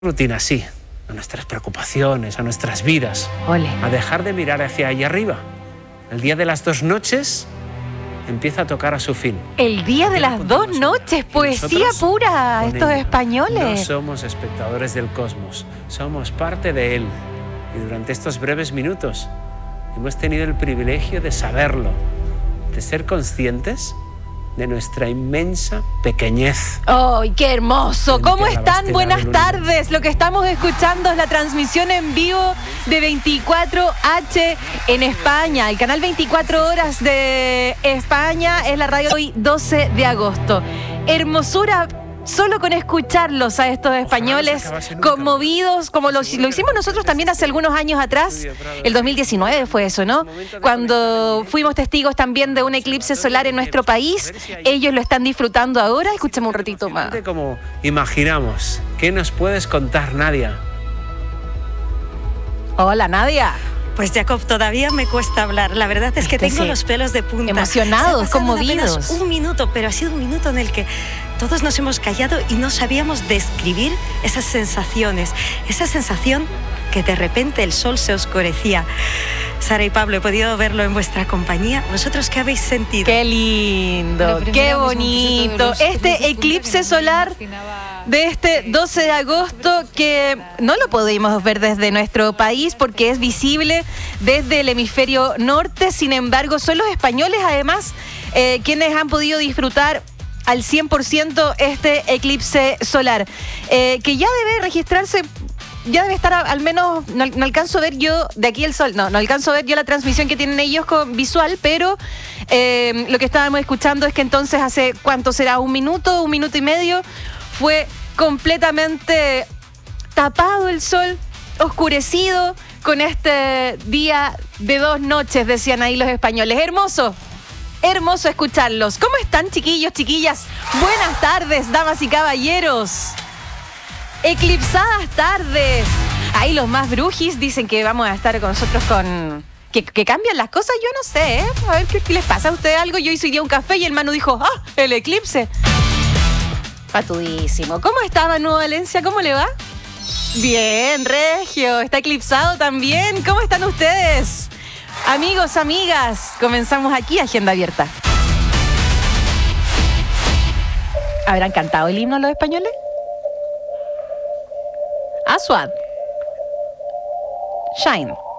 rutina, sí, a nuestras preocupaciones, a nuestras vidas. Ole. A dejar de mirar hacia allá arriba. El día de las 2 noches empieza a tocar a su fin. El día de las 2 noches, poesía pura, estos españoles. No somos espectadores del cosmos, somos parte de él. Y durante estos breves minutos hemos tenido el privilegio de saberlo, de ser conscientes de nuestra inmensa pequeñez. ¡Ay, qué hermoso! ¿Cómo están? Buenas tardes. Lo que estamos escuchando es la transmisión en vivo de 24H en España. El canal 24 horas de España es la radio hoy 12 de agosto. Hermosura solo con escucharlos a estos españoles conmovidos, como lo hicimos nosotros también hace algunos años atrás. El 2019 fue eso, ¿no? Cuando fuimos testigos también de un eclipse solar en nuestro país. Ellos lo están disfrutando ahora. Escuchemos un ratito más. Como imaginamos. ¿Qué nos puedes contar, Nadia? Hola, Nadia. Pues Jacob, todavía me cuesta hablar. La verdad es que tengo los pelos de punta. Emocionados, conmovidos. Un minuto, pero ha sido un minuto en el que todos nos hemos callado y no sabíamos describir esas sensaciones. Esa sensación que de repente el sol se oscurecía. Sara y Pablo, he podido verlo en vuestra compañía. ¿Vosotros qué habéis sentido? ¡Qué lindo! ¡Qué bonito! Este eclipse solar de este 12 de agosto que no lo pudimos ver desde nuestro país porque es visible desde el hemisferio norte. Sin embargo, son los españoles, además, quienes han podido disfrutar al 100% este eclipse solar, que ya debe registrarse. Ya debe estar al menos, no alcanzo a ver yo de aquí el sol, no alcanzo a ver yo la transmisión que tienen ellos con visual, pero lo que estábamos escuchando es que entonces hace, ¿cuánto será? Un minuto y medio, fue completamente tapado el sol, oscurecido, con este día de 2 noches, decían ahí los españoles. Hermoso escucharlos. ¿Cómo están, chiquillos, chiquillas? Buenas tardes, damas y caballeros. Eclipsadas tardes. Ahí los más brujis dicen que vamos a estar con nosotros con... Que cambian las cosas, yo no sé, ¿eh? A ver ¿qué les pasa a ustedes algo. Yo hice hoy día un café y el Manu dijo, ¡ah! El eclipse. Patudísimo. ¿Cómo está Manu Valencia? ¿Cómo le va? Bien, Regio. Está eclipsado también. ¿Cómo están ustedes? Amigos, amigas, comenzamos aquí Agenda Abierta. ¿Habrán cantado el himno los españoles? Aswad. Shine.